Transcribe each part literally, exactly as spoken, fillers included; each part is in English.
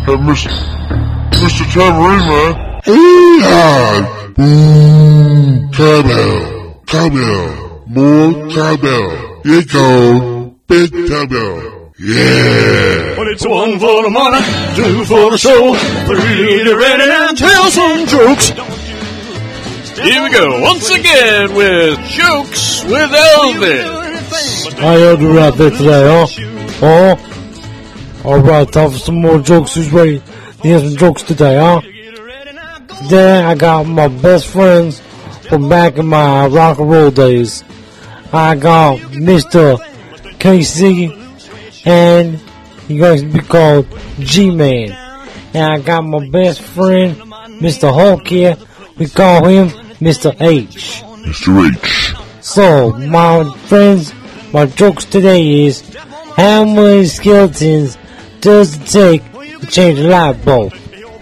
Hey, Mister Mister Tambourine Man. Yeehaw! Boom! Cowbell! Cowbell! More cowbell! Here you go! Big cowbell! Yeah! Well, it's one for the money, two for the show, three to ready and tell some jokes. Here we go, once again with Jokes with Elvis. How y'all doing out there today, huh? Huh? Alright, time for some more jokes. Who's ready to hear some jokes today, huh? Today I got my best friends from back in my rock and roll days. I got Mister Casey, and he's going to be called G-Man. And I got my best friend, Mister Hulk here. We call him Mister H. Mister H. So, my friends, my jokes today is, how many skeletons does it take to change a light bulb?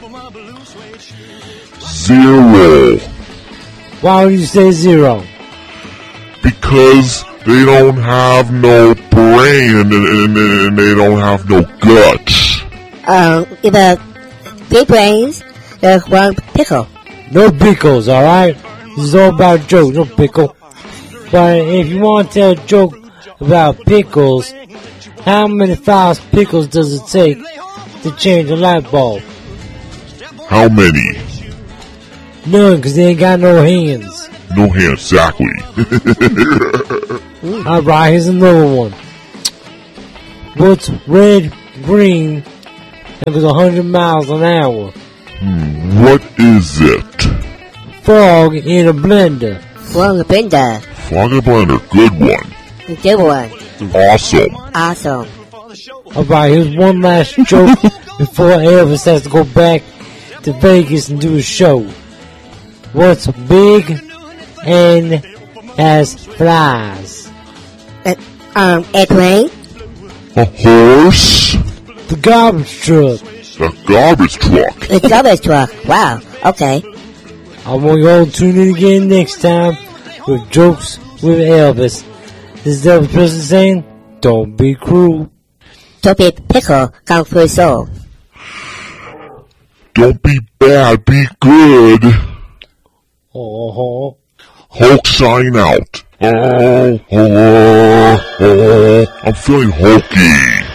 Zero. Why would you say zero? Because they don't have no brain and, and, and they don't have no guts. Um, about big brains, there's one pickle. No pickles, alright? This is all about jokes, no pickle. But if you want to tell a joke about pickles, how many thousand pickles does it take to change a light bulb? How many? None, because they ain't got no hands. No hands, exactly. Alright, here's another one. What's red, green, and goes one hundred miles an hour? Hmm, what is it? Frog in a blender. Frog in a blender. Frog in a blender, good one. Good one. Awesome. Awesome. Alright, here's one last joke before Elvis has to go back to Vegas and do a show. What's big and has flies? Uh, um, airplane. A horse? The garbage truck. The garbage truck. The garbage truck. Wow. Okay. I want you all to tune in again next time with Jokes with Elvis. This is Elvis Presley saying, don't be cruel. Don't be pickle, kung fu soul. Don't be bad, be good. Oh, Hulk sign out. Oh, oh, oh, I'm feeling hulky.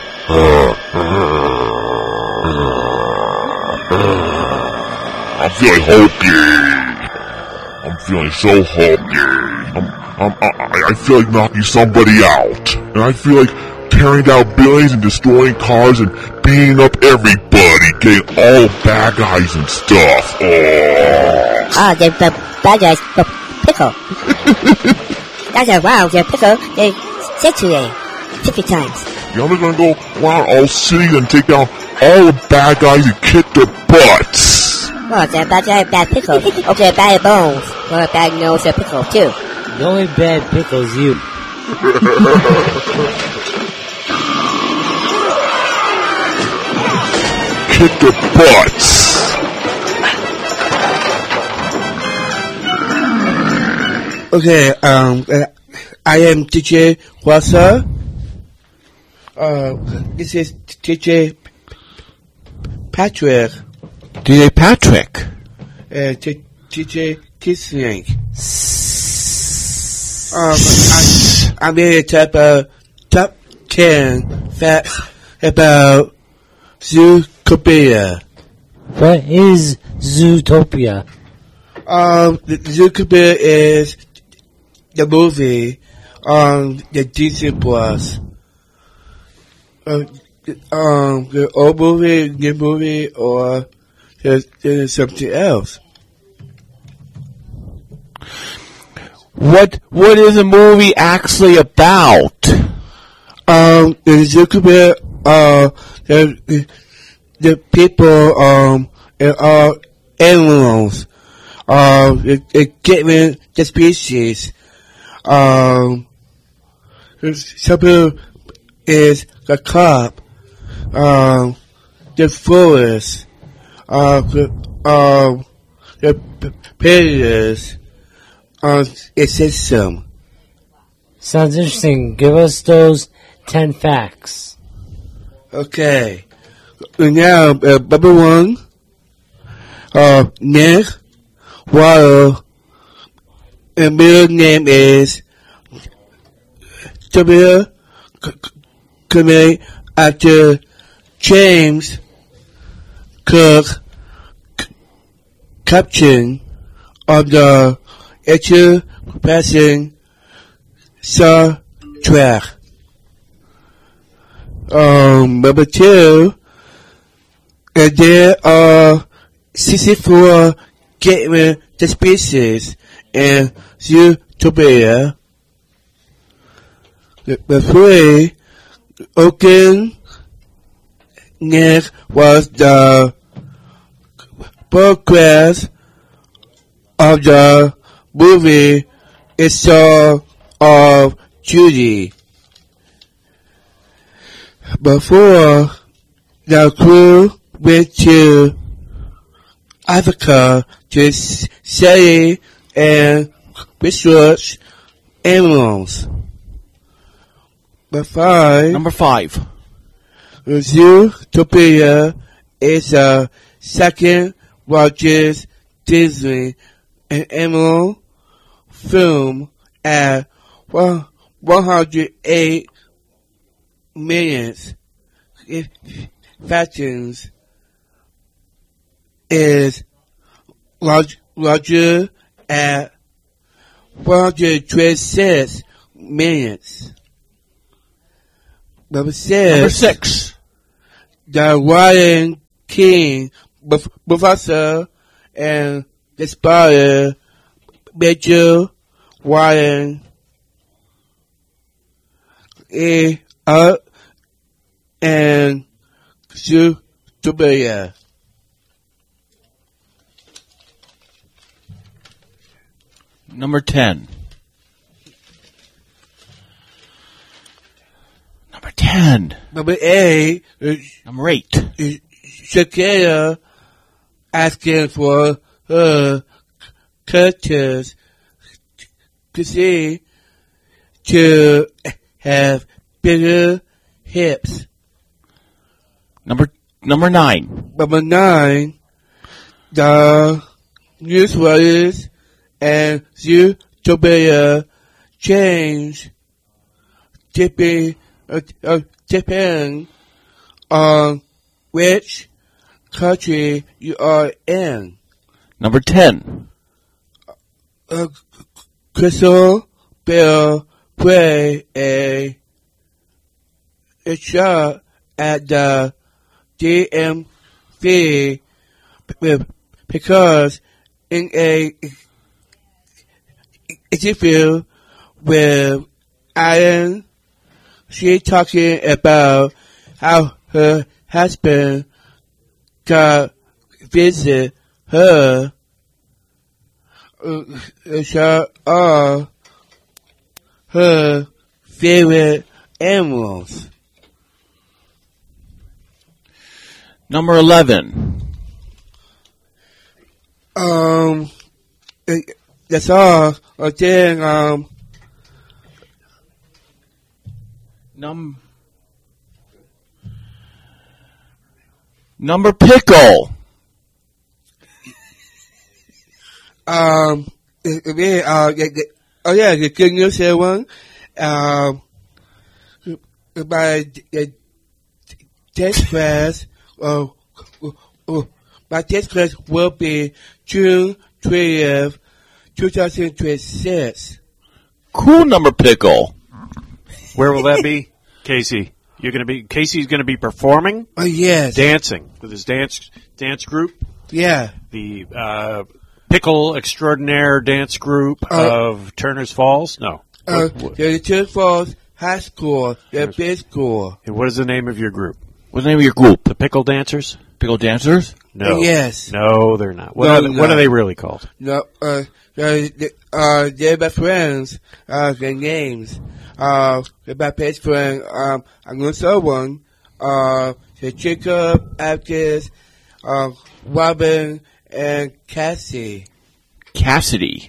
I'm feeling hulky. I'm feeling so hulky. I'm, I'm, I, I feel like knocking somebody out. And I feel like tearing down buildings and destroying cars and beating up everybody, getting all bad guys and stuff. Oh. Ah, the, the bad guys, the pickle. That's a wow, the pickle, they sexually, fifty times. Yeah, I'm just gonna go around all cities and take down all the bad guys and kick their butts. Well, the bad guy, bad pickle. Okay, bad bones. Or a bad nose, a pickle, too. the only bad pickle is you. Kick their butts. Okay, um, uh, I am D J Wassa. Uh, this is D J Patrick. D J Patrick. Uh, D J Kissling. Um, I, I'm here to talk about top ten facts about Zootopia. What is Zootopia? Um, Zootopia is the movie on the Disney Plus. Um, um, the old movie, new movie, or there's, there's something else. What What is the movie actually about? Um, the Zootopia, uh, the, the people, um, are all animals. Um, they, they're given the species. Um, some people is the cop, um, the forest, uh, the, um, the predators, um, a system. Sounds interesting. Give us those ten facts. Okay. now, uh, number one, uh, Nick Waddle, and middle name is W. Coming after James Cook captain of the actual passing Star Trek. Um, number two, and there are sixty-four gaming species in Zootopia. Number three, Oaken Nick was the progress of the movie It's All of Judy. Before the crew went to Africa to study and research animals. Number five. Number five. Zootopia is the second largest Disney and animal film at one hundred eight million factions is large, larger at one hundred twenty-six million. Number six. Number six. The Lion King, Mufasa, and the Spider, Major Lion, A, uh, and Zootopia. Number ten. Number ten. Number eight. Number eight. Shakira asking for her characters to see to have bigger hips. Number number nine. Number nine. The newsletters and Zootopia change tipping, uh, uh, depending on which country you are in. Number ten. Uh, Crystal Bell play a, a shot at the D M V because in a interview with Alan, she talking about how her husband got visit her. Uh, shot all her favorite animals. Number eleven. Um, that's all. I think, um, Num. Number pickle. um, yeah, uh, yeah, yeah, oh yeah, the good news here one, um, my uh, test class, uh, uh, uh, my test class will be June twentieth, twenty twenty-six. Cool, number pickle. Where will that be, Casey? You're going to be Casey's going to be performing, Oh yes, dancing with his dance dance group, yeah, the uh, Pickle Extraordinaire Dance Group Uh, of Turner's Falls. No, uh, what, what, the Twin Falls High School, the big school. what is the name of your group? What's the name of your group? The Pickle Dancers? Pickle Dancers? No, Yes. no, they're not. What, No, are, they, what no. are they really called? No, uh, uh, uh, they're my friends, uh, their names. Uh, they're my best friend, um, I'm gonna show one, uh, the Jacob, Atticus, uh, Robin, and Cassie. Cassidy.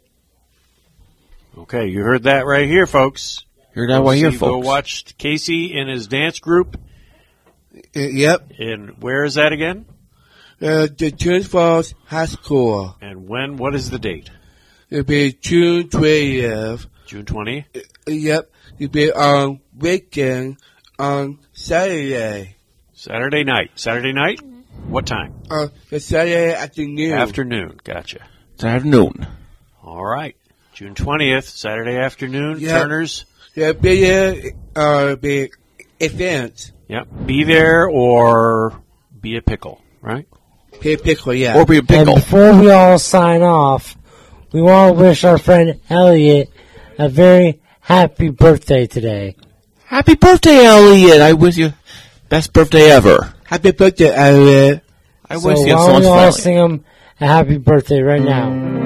Okay, you heard that right here, folks. Heard that right here, See, Go folks. watch Casey and his dance group Uh, yep. And where is that again? Uh, the Twin Falls High School. And when? What is the date? It'll be June twentieth. June twentieth? Uh, yep. It'll be on weekend on Saturday. Saturday night. Saturday night? What time? Uh, the Saturday afternoon. Afternoon. Gotcha. It's afternoon. All right. June twentieth, Saturday afternoon, Yeah. Turner's. There'll be a uh, be event. Yep. Be there or be a pickle, right? Be a pickle, yeah. Or be a And pickle. before we all sign off, we want to wish our friend Elliot a very happy birthday today. Happy birthday, Elliot. I wish you best birthday ever. Happy birthday, Elliot. I So wish you why had so don't much we all family. sing him a happy birthday right now?